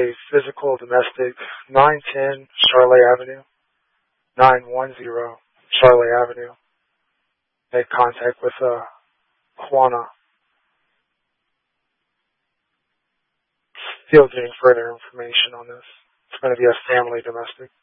a physical domestic, 910 Charlotte Avenue, 910 Charlotte Avenue. Make contact with Juana. Still getting further information on this. It's going to be a family domestic.